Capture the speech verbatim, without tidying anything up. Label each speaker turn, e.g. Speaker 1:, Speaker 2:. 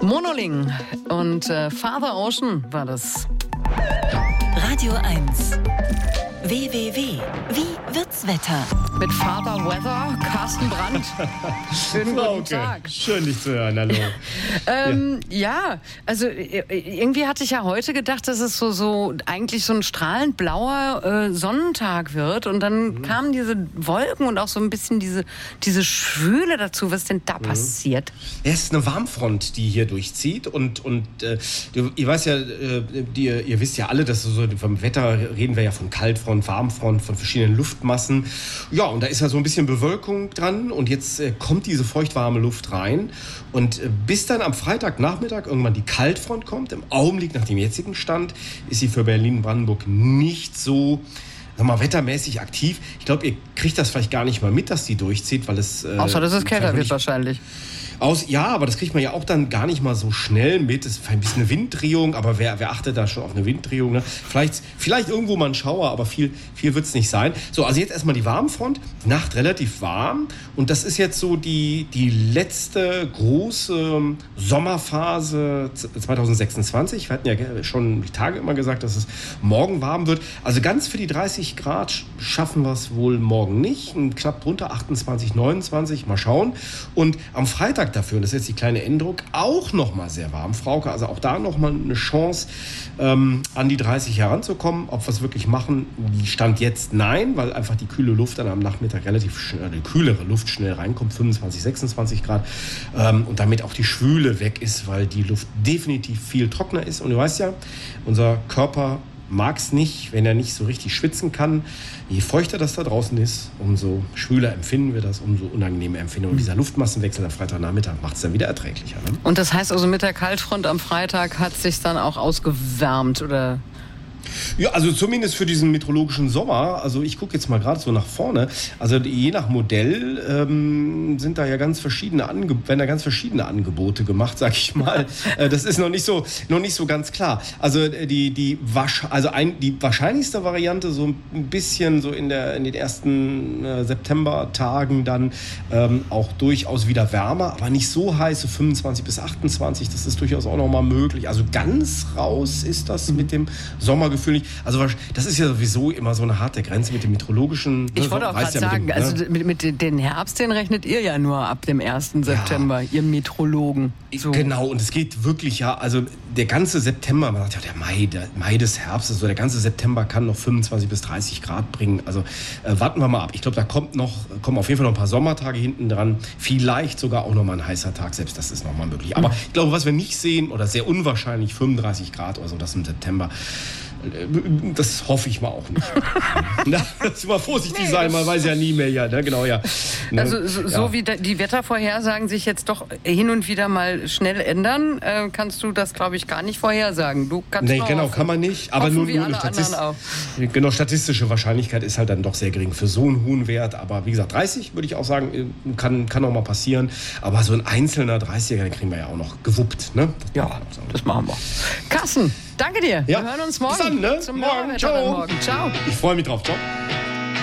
Speaker 1: Monoling und äh, Father Ocean war das.
Speaker 2: Radio eins. W W W. Wie wird's Wetter?
Speaker 1: Mit Father Weather, Carsten Brandt. Schönen guten
Speaker 3: okay.
Speaker 1: Tag.
Speaker 3: Schön, dich zu hören. Hallo.
Speaker 1: ähm, ja. ja, also irgendwie hatte ich ja heute gedacht, dass es so, so eigentlich so ein strahlend blauer äh, Sonnentag wird. Und dann mhm. kamen diese Wolken und auch so ein bisschen diese, diese Schwüle dazu. Was ist denn da mhm. passiert?
Speaker 3: Es ist eine Warmfront, die hier durchzieht. Und, und äh, du, ihr weißt ja, äh, die, ihr wisst ja alle, dass so vom Wetter reden wir ja von Kaltfront, Warmfront, von verschiedenen Luftmassen. Ja, und da ist ja so ein bisschen Bewölkung dran und jetzt äh, kommt diese feuchtwarme Luft rein und äh, bis dann am Freitagnachmittag irgendwann die Kaltfront kommt, im Augenblick nach dem jetzigen Stand, ist sie für Berlin-Brandenburg nicht so, sag mal, wettermäßig aktiv. Ich glaube, ihr kriegt das vielleicht gar nicht mal mit, dass die durchzieht, weil es... Äh,
Speaker 1: Außer, dass es kälter wird wahrscheinlich.
Speaker 3: Aus, ja, aber das kriegt man ja auch dann gar nicht mal so schnell mit. Es ist ein bisschen eine Winddrehung, aber wer, wer achtet da schon auf eine Winddrehung? Ne? Vielleicht, vielleicht irgendwo mal ein Schauer, aber viel, viel wird es nicht sein. So, also jetzt erstmal die Warmfront. Nacht relativ warm. Und das ist jetzt so die, die letzte große Sommerphase zwanzig sechsundzwanzig. Wir hatten ja schon die Tage immer gesagt, dass es morgen warm wird. Also ganz für die dreißig Grad schaffen wir es wohl morgen nicht. Knapp drunter, achtundzwanzig, neunundzwanzig. Mal schauen. Und am Freitag dafür, und das ist jetzt die kleine Änderung, auch nochmal sehr warm, Frauke. Also auch da nochmal eine Chance, ähm, an die dreißig heranzukommen. Ob wir es wirklich machen, Stand jetzt nein, weil einfach die kühle Luft dann am Nachmittag relativ schnell, die kühlere Luft schnell reinkommt, fünfundzwanzig, sechsundzwanzig Grad. Ähm, und damit auch die Schwüle weg ist, weil die Luft definitiv viel trockener ist. Und du weißt ja, unser Körper mag es nicht, wenn er nicht so richtig schwitzen kann. Je feuchter das da draußen ist, umso schwüler empfinden wir das, umso unangenehmer empfinden wir. Und dieser Luftmassenwechsel am Freitagnachmittag macht es dann wieder erträglicher. Ne?
Speaker 1: Und das heißt also, mit der Kaltfront am Freitag hat es sich dann auch ausgewärmt, oder?
Speaker 3: Ja, also zumindest für diesen meteorologischen Sommer. Also ich gucke jetzt mal gerade so nach vorne. Also je nach Modell ähm, sind da ja ganz verschiedene Ange- werden da ganz verschiedene Angebote gemacht, sag ich mal. äh, das ist noch nicht so noch nicht so ganz klar. Also die die Wasch- also ein, die wahrscheinlichste Variante so ein bisschen so in der in den ersten äh, Septembertagen dann ähm, auch durchaus wieder wärmer, aber nicht so heiß, so fünfundzwanzig bis achtundzwanzig. Das ist durchaus auch noch mal möglich. Also ganz raus ist das mit dem Sommergefühl. Also das ist ja sowieso immer so eine harte Grenze mit dem meteorologischen.
Speaker 1: Ich wollte auch gerade ja sagen, dem, also ne? mit, mit den Herbst, den rechnet ihr ja nur ab dem ersten September, ja. Ihr Meteorologen. So.
Speaker 3: Genau, und es geht wirklich ja, also der ganze September, man sagt ja, der Mai, der Mai des Herbstes, so der ganze September kann noch fünfundzwanzig bis dreißig Grad bringen. Also äh, warten wir mal ab. Ich glaube, da kommt noch, kommen auf jeden Fall noch ein paar Sommertage hinten dran. Vielleicht sogar auch noch mal ein heißer Tag, selbst das ist noch mal möglich. Aber ich glaube, was wir nicht sehen, oder sehr unwahrscheinlich, fünfunddreißig Grad oder so, das im September. Das hoffe ich mal auch nicht. Na, das mal vorsichtig nee, sein, man weiß ja nie mehr. Ja, ne? Genau, ja. Ne?
Speaker 1: Also so, ja. so wie die Wettervorhersagen sich jetzt doch hin und wieder mal schnell ändern, äh, kannst du das, glaube ich, gar nicht vorhersagen. Du kannst
Speaker 3: nee, genau, hoffen. Kann man nicht. Aber nur, nur eine Statist- genau, statistische Wahrscheinlichkeit ist halt dann doch sehr gering für so einen hohen Wert. Aber wie gesagt, dreißig würde ich auch sagen, kann, kann auch mal passieren. Aber so ein einzelner dreißiger, den kriegen wir ja auch noch gewuppt. Ne? Das
Speaker 1: ja, das machen wir. Carsten, danke dir.
Speaker 3: Ja.
Speaker 1: Wir hören uns morgen.
Speaker 3: Bis dann, ne?
Speaker 1: Zum
Speaker 3: morgen. Ciao.
Speaker 1: Morgen. Ciao.
Speaker 3: Ich freue mich drauf. Ciao.